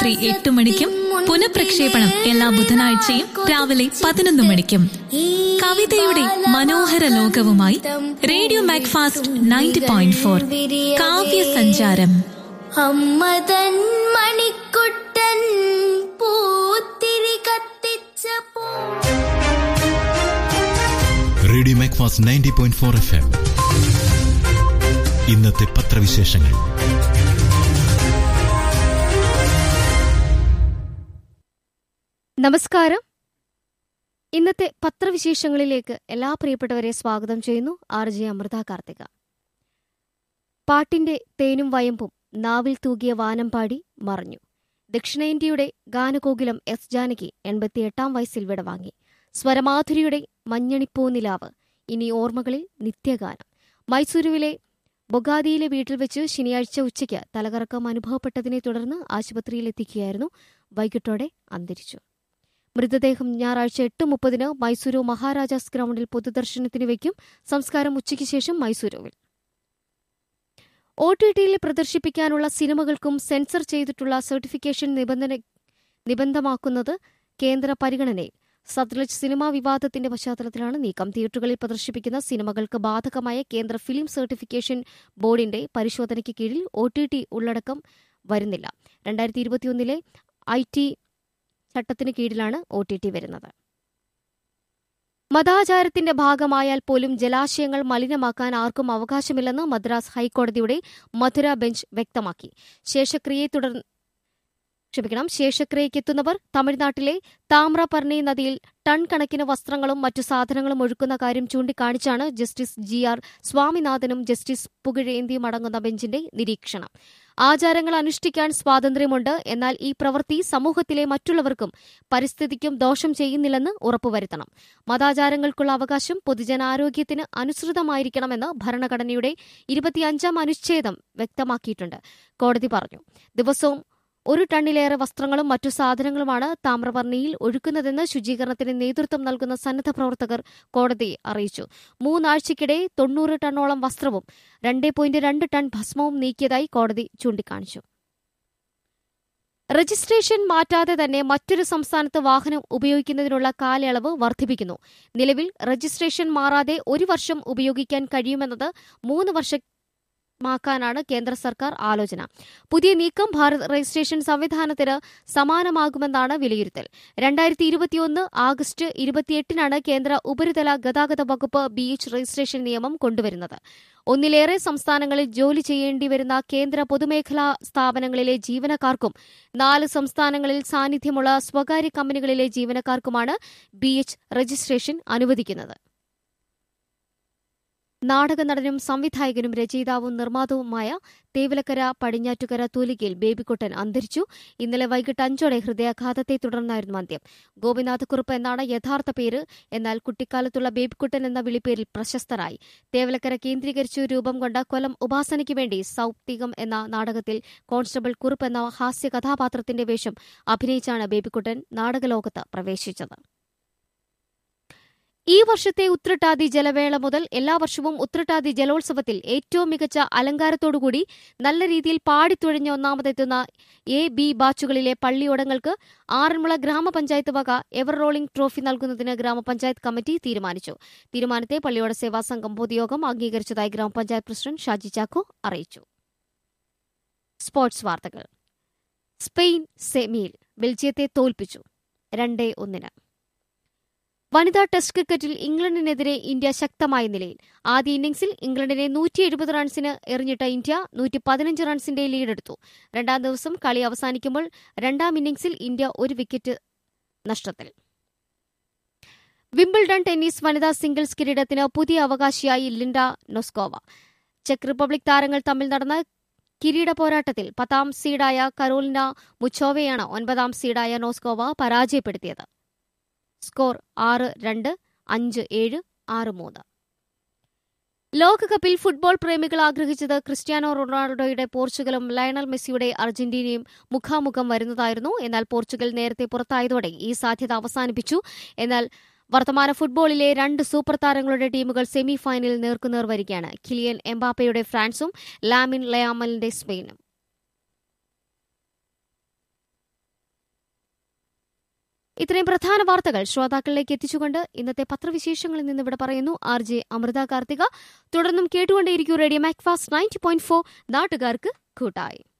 രാത്രി 8 മണിക്കും പുനഃപ്രക്ഷേപണം എല്ലാ ബുധനാഴ്ചയും രാവിലെ 11 മണിക്കും. കവിതയുടെ മനോഹര ലോകവുമായി റേഡിയോ മാക്ഫാസ്റ്റ് 90.4 കാവ്യ സഞ്ചാരം. അമ്മതൻ മണിക്കുട്ടൻ പൂത്തിരി കത്തിച്ച റേഡിയോ മാക്ഫാസ്റ്റ് 90.4 FM. ഇന്നത്തെ പത്രവിശേഷങ്ങൾ. നമസ്കാരം. ഇന്നത്തെ പത്രവിശേഷങ്ങളിലേക്ക് എല്ലാ പ്രിയപ്പെട്ടവരെ സ്വാഗതം ചെയ്യുന്നു. RJ അമൃത കാർത്തിക. പാട്ടിന്റെ തേനും വയമ്പും നാവിൽ തൂകിയ വാനം പാടി മറഞ്ഞു. ദക്ഷിണേന്ത്യയുടെ ഗാനകോകിലം S. ജാനകി 88 വയസ്സിൽ വിടവാങ്ങി. സ്വരമാധുരിയുടെ മഞ്ഞണിപ്പൂനിലാവ് ഇനി ഓർമ്മകളിൽ നിത്യഗാനം. മൈസൂരുവിലെ ബൊഗാദിയിലെ വീട്ടിൽ വെച്ച് ശനിയാഴ്ച ഉച്ചയ്ക്ക് തലകറക്കം അനുഭവപ്പെട്ടതിനെ തുടർന്ന് ആശുപത്രിയിലെത്തിക്കുകയായിരുന്നു. വൈകിട്ടോടെ അന്തരിച്ചു. മൃതദേഹം ഞായറാഴ്ച 8:30 മൈസൂരു മഹാരാജാസ് ഗ്രൗണ്ടിൽ പൊതുദർശനത്തിന് വയ്ക്കും. സംസ്കാരം ഉച്ചയ്ക്ക് ശേഷം മൈസൂരുവിൽ. OTTയിൽ പ്രദർശിപ്പിക്കാനുള്ള സിനിമകൾക്കും സെൻസർ ചെയ്തിട്ടുള്ള സർട്ടിഫിക്കേഷൻ നിബന്ധമാക്കുന്നത് കേന്ദ്ര പരിഗണനയിൽ. സത്ലജ് സിനിമാ വിവാദത്തിന്റെ പശ്ചാത്തലത്തിലാണ് നീക്കം. തിയേറ്ററുകളിൽ പ്രദർശിപ്പിക്കുന്ന സിനിമകൾക്ക് ബാധകമായ കേന്ദ്ര ഫിലിം സർട്ടിഫിക്കേഷൻ ബോർഡിന്റെ പരിശോധനയ്ക്ക് കീഴിൽ OTT ഉള്ളടക്കം വരുന്നില്ല. 2021 IT ചട്ടത്തിന് കീഴിലാണ് OTT വരുന്നത്. മതാചാരത്തിന്റെ ഭാഗമായാൽ പോലും ജലാശയങ്ങൾ മലിനമാക്കാൻ ആർക്കും അവകാശമില്ലെന്ന് മദ്രാസ് ഹൈക്കോടതിയുടെ മധുര ബെഞ്ച് വ്യക്തമാക്കി. ശേഷക്രിയയ്ക്കെത്തുന്നവർ തമിഴ്നാട്ടിലെ താമ്രപർണി നദിയിൽ ടൺ കണക്കിന് വസ്ത്രങ്ങളും മറ്റു സാധനങ്ങളും ഒഴുക്കുന്ന കാര്യം ചൂണ്ടിക്കാണിച്ചാണ് ജസ്റ്റിസ് GR സ്വാമിനാഥനും ജസ്റ്റിസ് പുകഴേന്തിയും അടങ്ങുന്ന ബെഞ്ചിന്റെ നിരീക്ഷണം. ആചാരങ്ങൾ അനുഷ്ഠിക്കാൻ സ്വാതന്ത്ര്യമുണ്ട്, എന്നാൽ ഈ പ്രവൃത്തി സമൂഹത്തിലെ മറ്റുള്ളവർക്കും പരിസ്ഥിതിക്കും ദോഷം ചെയ്യുന്നില്ലെന്ന് ഉറപ്പുവരുത്തണം. മതാചാരങ്ങൾക്കുള്ള അവകാശം പൊതുജനാരോഗ്യത്തിന് അനുസൃതമായിരിക്കണമെന്ന് ഭരണഘടനയുടെ 25-ാം അനുച്ഛേദം വ്യക്തമാക്കിയിട്ടുണ്ട്. കോടതി പറഞ്ഞു. ദിവസവും 1 ടണ്ണിലേറെ വസ്ത്രങ്ങളും മറ്റു സാധനങ്ങളുമാണ് താമ്രപർണിയിൽ ഒഴുക്കുന്നതെന്ന് ശുചീകരണത്തിന് നേതൃത്വം നൽകുന്ന സന്നദ്ധ പ്രവർത്തകർ കോടതിയെ അറിയിച്ചു. 3 ആഴ്ചയ്ക്കിടെ 90 ടണ്ണോളം വസ്ത്രവും 2.2 ടൺ ഭസ്മവും നീക്കിയതായി കോടതി ചൂണ്ടിക്കാണിച്ചു. രജിസ്ട്രേഷൻ മാറ്റാതെ തന്നെ മറ്റൊരു സംസ്ഥാനത്ത് വാഹനം ഉപയോഗിക്കുന്നതിനുള്ള കാലയളവ് വർദ്ധിപ്പിക്കുന്നു. നിലവിൽ രജിസ്ട്രേഷൻ മാറാതെ 1 വർഷം ഉപയോഗിക്കാൻ കഴിയുമെന്നത് 3 വർഷമാക്കാനാണ് കേന്ദ്ര സർക്കാർ ആലോചന. പുതിയ നീക്കം ഭാരത് രജിസ്ട്രേഷൻ സംവിധാനത്തിന് സമാനമാകുമെന്നാണ് വിലയിരുത്തൽ. 2021 ആഗസ്റ്റ് 28-നാണ് കേന്ദ്ര ഉപരിതല ഗതാഗത വകുപ്പ് BH രജിസ്ട്രേഷൻ നിയമം കൊണ്ടുവരുന്നത്. ഒന്നിലേറെ സംസ്ഥാനങ്ങളിൽ ജോലി ചെയ്യേണ്ടിവരുന്ന കേന്ദ്ര പൊതുമേഖലാ സ്ഥാപനങ്ങളിലെ ജീവനക്കാർക്കും 4 സംസ്ഥാനങ്ങളിൽ സാന്നിധ്യമുള്ള സ്വകാര്യ കമ്പനികളിലെ ജീവനക്കാർക്കുമാണ് BH രജിസ്ട്രേഷൻ അനുവദിക്കുന്നത്. നാടകനടനും സംവിധായകനും രചയിതാവും നിർമ്മാതാവുമായ തേവലക്കര പടിഞ്ഞാറ്റുകര തൂലികയിൽ ബേബിക്കുട്ടൻ അന്തരിച്ചു. ഇന്നലെ വൈകിട്ട് 5-ഓടെ ഹൃദയാഘാതത്തെ തുടർന്നായിരുന്നു അന്ത്യം. ഗോപിനാഥക്കുറുപ്പ് എന്നാണ് യഥാർത്ഥ പേര്. എന്നാൽ കുട്ടിക്കാലത്തുള്ള ബേബിക്കുട്ടൻ എന്ന വിളിപ്പേരിൽ പ്രശസ്തരായി. തേവലക്കര കേന്ദ്രീകരിച്ചു രൂപം കൊണ്ട കൊല്ലം ഉപാസനയ്ക്ക് വേണ്ടി സൗപ്തികം എന്ന നാടകത്തിൽ കോൺസ്റ്റബിൾ കുറുപ്പ് എന്ന ഹാസ്യ കഥാപാത്രത്തിന്റെ വേഷം അഭിനയിച്ചാണ് ബേബിക്കുട്ടൻ നാടകലോകത്ത് പ്രവേശിച്ചത്. ഈ വർഷത്തെ ഉത്രട്ടാതി ജലവേള മുതൽ എല്ലാ വർഷവും ഉത്രട്ടാതി ജലോത്സവത്തിൽ ഏറ്റവും മികച്ച അലങ്കാരത്തോടുകൂടി നല്ല രീതിയിൽ പാടിത്തുഴഞ്ഞ ഒന്നാമതെത്തുന്ന A-B ബാച്ചുകളിലെ പള്ളിയോടങ്ങൾക്ക് ആറന്മുള ഗ്രാമപഞ്ചായത്ത് വക എവർ റോളിംഗ് ട്രോഫി നൽകുന്നതിന് ഗ്രാമപഞ്ചായത്ത് കമ്മിറ്റി തീരുമാനിച്ചു. തീരുമാനത്തെ പള്ളിയോട സേവാ സംഘം പൊതുയോഗം അംഗീകരിച്ചതായി ഗ്രാമപഞ്ചായത്ത് പ്രസിഡന്റ് ഷാജി ചാക്കോ അറിയിച്ചു. സ്പോർട്സ് വാർത്തകൾ. സ്പെയിൻ സെമിയിൽ ബെൽജിയത്തെ തോൽപ്പിച്ചു 2-1. വനിതാ ടെസ്റ്റ് ക്രിക്കറ്റിൽ ഇംഗ്ലണ്ടിനെതിരെ ഇന്ത്യ ശക്തമായ നിലയിൽ. ആദ്യ ഇന്നിംഗ്സിൽ ഇംഗ്ലണ്ടിനെ 170 റൺസിന് എറിഞ്ഞിട്ട ഇന്ത്യ 115 റൺസിന്റെ ലീഡെടുത്തു. 2-ാം ദിവസം കളി അവസാനിക്കുമ്പോൾ 2-ാം ഇന്നിംഗ്സിൽ ഇന്ത്യ 1 വിക്കറ്റ് നഷ്ടത്തിൽ. വിംബിൾഡൺ ടെന്നീസ് വനിതാ സിംഗിൾസ് കിരീടത്തിന് പുതിയ അവകാശിയായി ലിൻഡ നോസ്കോവ. ചെക്ക് റിപ്പബ്ലിക് താരങ്ങൾ തമ്മിൽ നടന്ന കിരീട പോരാട്ടത്തിൽ 10-ാം സീഡായ കരോലിന മുച്ചോവയെയാണ് 9-ാം സീഡായ നോസ്കോവ പരാജയപ്പെടുത്തിയത്. സ്കോർ 6-2, 5-7, 6-3. ലോകകപ്പിൽ ഫുട്ബോൾ പ്രേമികൾ ആഗ്രഹിച്ചത് ക്രിസ്ത്യാനോ റൊണാൾഡോയുടെ പോർച്ചുഗലും ലയണൽ മെസ്സിയുടെ അർജന്റീനയും മുഖാമുഖം വരുന്നതായിരുന്നു. എന്നാൽ പോർച്ചുഗൽ നേരത്തെ പുറത്തായതോടെ ഈ സാധ്യത അവസാനിപ്പിച്ചു. എന്നാൽ വർത്തമാന ഫുട്ബോളിലെ 2 സൂപ്പർ താരങ്ങളുടെ ടീമുകൾ സെമി ഫൈനലിൽ നേർക്കുനേർ വരികയാണ്. കിലിയൻ എംബാപ്പയുടെ ഫ്രാൻസും ലാമിൻ ലയാമലിന്റെ സ്പെയിനും. ഇത്രയും പ്രധാന വാർത്തകൾ ശ്രോതാക്കളിലേക്ക് എത്തിച്ചുകൊണ്ട് ഇന്നത്തെ പത്രവിശേഷങ്ങളിൽ നിന്ന് ഇവിടെ പറയുന്നു RJ അമൃത കാർത്തിക. തുടർന്നും കേട്ടുകൊണ്ടേയിരിക്കൂ റേഡിയോ മാക്ഫാസ്റ്റ് 90.4 നാട്ടുകാർക്ക് കൂട്ടായി.